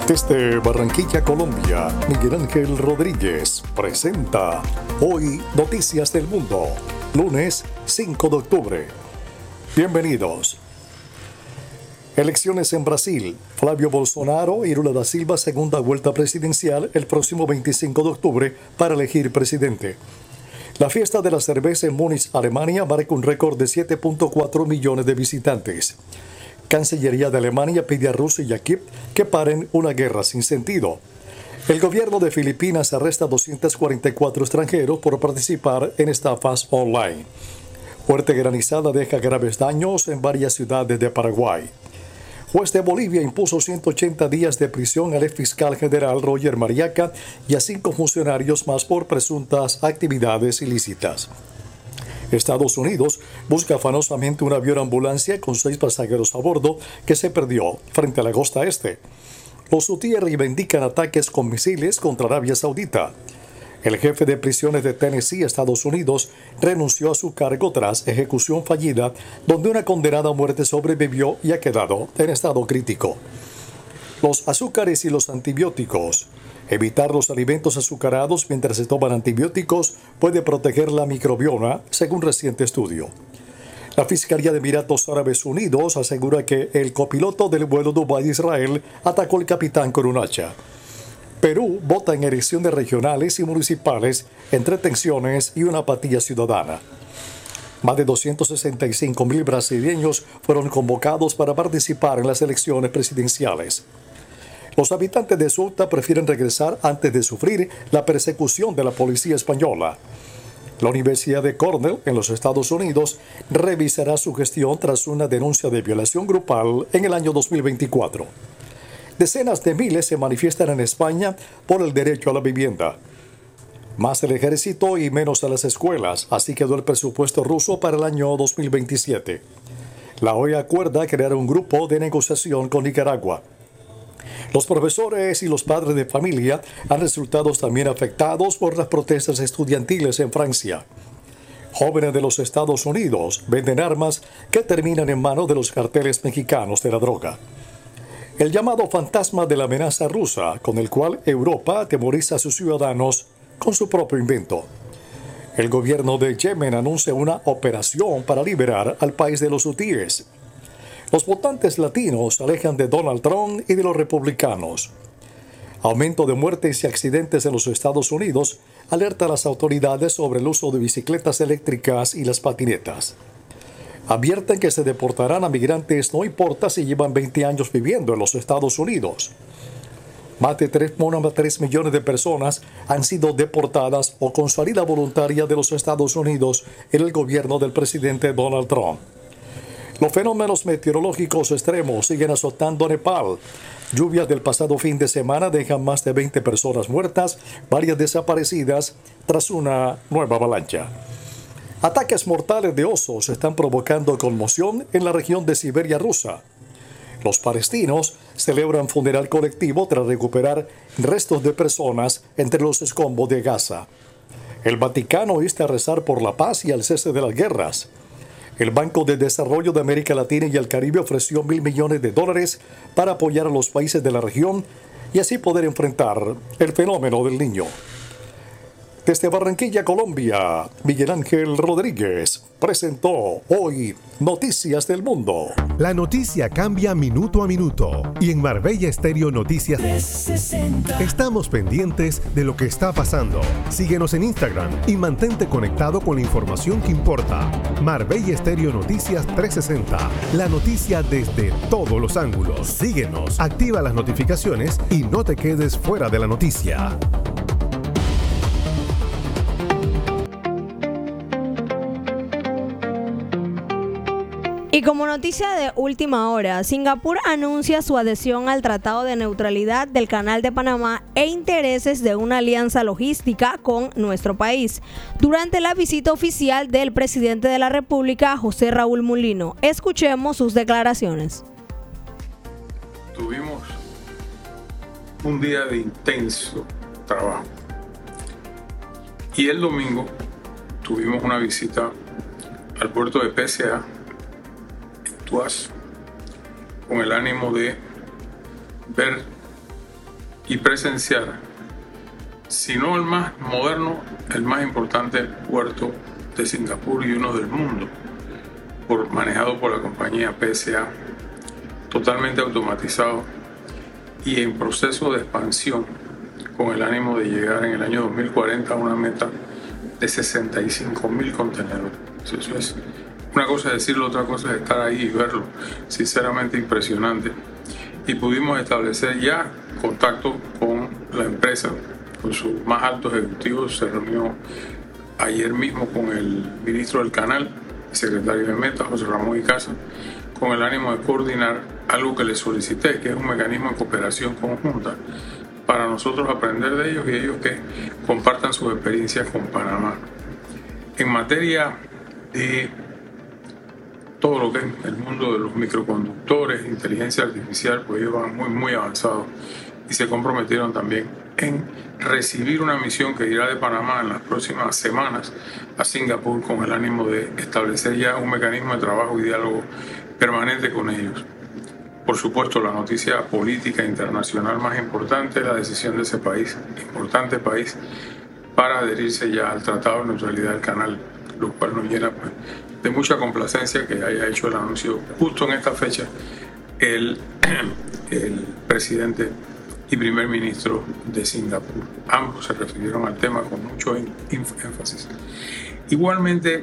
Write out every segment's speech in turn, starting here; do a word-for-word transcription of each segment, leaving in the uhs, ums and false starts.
Desde Barranquilla, Colombia, Miguel Ángel Rodríguez presenta Hoy Noticias del Mundo, lunes cinco de octubre. Bienvenidos. Elecciones en Brasil. Flavio Bolsonaro y Lula da Silva, segunda vuelta presidencial el próximo veinticinco de octubre para elegir presidente. La fiesta de la cerveza en Múnich, Alemania, marca un récord de siete punto cuatro millones de visitantes. Cancillería de Alemania pide a Rusia y a Kiev que paren una guerra sin sentido. El gobierno de Filipinas arresta a doscientos cuarenta y cuatro extranjeros por participar en estafas online. Fuerte granizada deja graves daños en varias ciudades de Paraguay. Juez de Bolivia impuso ciento ochenta días de prisión al exfiscal general Roger Mariaca y a cinco funcionarios más por presuntas actividades ilícitas. Estados Unidos busca afanosamente un avión ambulancia con seis pasajeros a bordo que se perdió frente a la costa este. Los hutíes reivindican ataques con misiles contra Arabia Saudita. El jefe de prisiones de Tennessee, Estados Unidos, renunció a su cargo tras ejecución fallida, donde una condenada a muerte sobrevivió y ha quedado en estado crítico. Los azúcares y los antibióticos. Evitar los alimentos azucarados mientras se toman antibióticos puede proteger la microbiota, según reciente estudio. La Fiscalía de Emiratos Árabes Unidos asegura que el copiloto del vuelo Dubái-Israel atacó al capitán con un hacha. Perú vota en elecciones regionales y municipales entre tensiones y una apatía ciudadana. Más de doscientos sesenta y cinco mil brasileños fueron convocados para participar en las elecciones presidenciales. Los habitantes de Ceuta prefieren regresar antes de sufrir la persecución de la policía española. La Universidad de Cornell, en los Estados Unidos, revisará su gestión tras una denuncia de violación grupal en el año dos mil veinticuatro. Decenas de miles se manifiestan en España por el derecho a la vivienda. Más al ejército y menos a las escuelas, así quedó el presupuesto ruso para el año dos mil veintisiete. La O E A acuerda crear un grupo de negociación con Nicaragua. Los profesores y los padres de familia han resultado también afectados por las protestas estudiantiles en Francia. Jóvenes de los Estados Unidos venden armas que terminan en manos de los carteles mexicanos de la droga. El llamado fantasma de la amenaza rusa, con el cual Europa atemoriza a sus ciudadanos con su propio invento. El gobierno de Yemen anuncia una operación para liberar al país de los hutíes. Los votantes latinos se alejan de Donald Trump y de los republicanos. Aumento de muertes y accidentes en los Estados Unidos alerta a las autoridades sobre el uso de bicicletas eléctricas y las patinetas. Advierten que se deportarán a migrantes no importa si llevan veinte años viviendo en los Estados Unidos. Más de tres punto tres millones de personas han sido deportadas o con salida voluntaria de los Estados Unidos en el gobierno del presidente Donald Trump. Los fenómenos meteorológicos extremos siguen azotando a Nepal. Lluvias del pasado fin de semana dejan más de veinte personas muertas, varias desaparecidas tras una nueva avalancha. Ataques mortales de osos están provocando conmoción en la región de Siberia rusa. Los palestinos celebran funeral colectivo tras recuperar restos de personas entre los escombros de Gaza. El Vaticano insta a rezar por la paz y el cese de las guerras. El Banco de Desarrollo de América Latina y el Caribe ofreció mil millones de dólares para apoyar a los países de la región y así poder enfrentar el fenómeno del Niño. Desde Barranquilla, Colombia, Miguel Ángel Rodríguez presentó Hoy Noticias del Mundo. La noticia cambia minuto a minuto y en Marbella Estéreo Noticias trescientos sesenta estamos pendientes de lo que está pasando. Síguenos en Instagram y mantente conectado con la información que importa. Marbella Estéreo Noticias trescientos sesenta, la noticia desde todos los ángulos. Síguenos, activa las notificaciones y no te quedes fuera de la noticia. Y como noticia de última hora, Singapur anuncia su adhesión al Tratado de Neutralidad del Canal de Panamá e intereses de una alianza logística con nuestro país, durante la visita oficial del presidente de la República, José Raúl Mulino. Escuchemos sus declaraciones. Tuvimos un día de intenso trabajo y el domingo tuvimos una visita al puerto de P C A con el ánimo de ver y presenciar, si no el más moderno, el más importante puerto de Singapur y uno del mundo, por, manejado por la compañía P S A, totalmente automatizado y en proceso de expansión, con el ánimo de llegar en el año dos mil cuarenta a una meta de sesenta y cinco mil contenedores. Eso es una cosa decirlo, otra cosa es estar ahí y verlo. Sinceramente impresionante. Y pudimos establecer ya contacto con la empresa, con sus más altos ejecutivos. Se reunió ayer mismo con el ministro del canal, el secretario de Meta, José Ramón Icaza, con el ánimo de coordinar algo que les solicité, que es un mecanismo de cooperación conjunta para nosotros aprender de ellos y ellos que compartan sus experiencias con Panamá. En materia de todo lo que es el mundo de los microconductores, inteligencia artificial, pues ellos van muy, muy avanzados y se comprometieron también en recibir una misión que irá de Panamá en las próximas semanas a Singapur con el ánimo de establecer ya un mecanismo de trabajo y diálogo permanente con ellos. Por supuesto, la noticia política internacional más importante es la decisión de ese país, importante país, para adherirse ya al Tratado de Neutralidad del Canal, lo cual nos llena pues, de mucha complacencia que haya hecho el anuncio justo en esta fecha el, el presidente y primer ministro de Singapur. Ambos se refirieron al tema con mucho énfasis. Igualmente,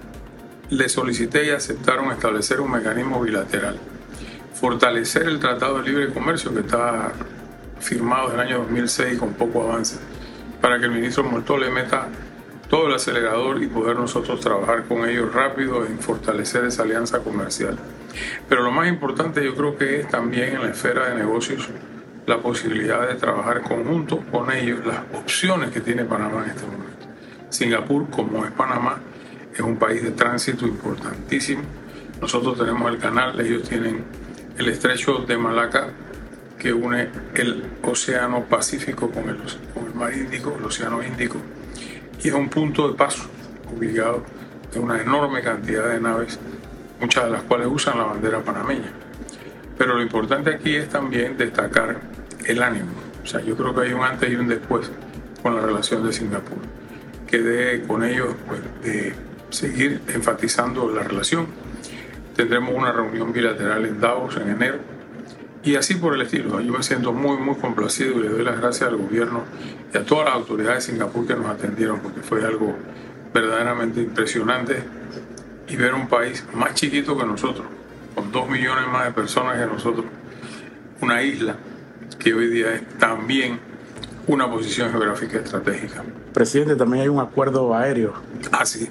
le solicité y aceptaron establecer un mecanismo bilateral, fortalecer el Tratado de Libre Comercio que está firmado en el año dos mil seis con poco avance, para que el ministro Moltó le meta todo el acelerador y poder nosotros trabajar con ellos rápido en fortalecer esa alianza comercial. Pero lo más importante yo creo que es también en la esfera de negocios la posibilidad de trabajar conjunto con ellos, las opciones que tiene Panamá en este momento. Singapur, como es Panamá, es un país de tránsito importantísimo. Nosotros tenemos el canal, ellos tienen el estrecho de Malaca, que une el Océano Pacífico con el, con el Mar Índico, el Océano Índico, y es un punto de paso obligado de una enorme cantidad de naves, muchas de las cuales usan la bandera panameña. Pero lo importante aquí es también destacar el ánimo. O sea, yo creo que hay un antes y un después con la relación de Singapur, que dé con ellos pues, de seguir enfatizando la relación. Tendremos una reunión bilateral en Davos en enero y así por el estilo. Yo me siento muy, muy complacido y le doy las gracias al gobierno y a todas las autoridades de Singapur que nos atendieron, porque fue algo verdaderamente impresionante y ver un país más chiquito que nosotros, con dos millones más de personas que nosotros, una isla que hoy día es también una posición geográfica estratégica. Presidente, también hay un acuerdo aéreo. Ah, sí.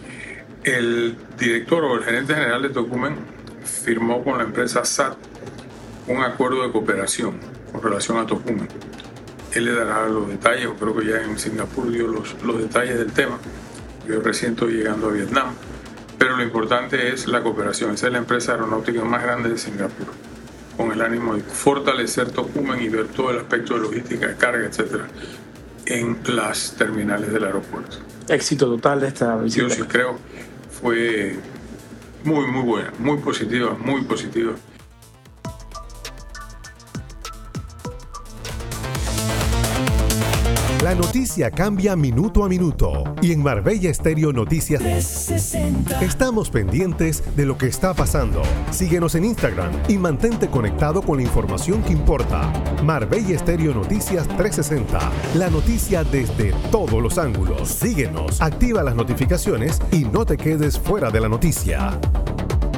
El director o el gerente general de Tocumen firmó con la empresa S A T un acuerdo de cooperación con relación a Tocumen. Él le dará los detalles, o creo que ya en Singapur dio los, los detalles del tema. Yo recién estoy llegando a Vietnam, pero lo importante es la cooperación. Esa es la empresa aeronáutica más grande de Singapur, con el ánimo de fortalecer Tocumen y ver todo el aspecto de logística, de carga, etcétera, en las terminales del aeropuerto. Éxito total de esta visita. Yo sí creo, fue muy, muy buena, muy positiva, muy positiva. La noticia cambia minuto a minuto y en Marbella Estéreo Noticias trescientos sesenta estamos pendientes de lo que está pasando. Síguenos en Instagram y mantente conectado con la información que importa. Marbella Estéreo Noticias trescientos sesenta, la noticia desde todos los ángulos. Síguenos, activa las notificaciones y no te quedes fuera de la noticia.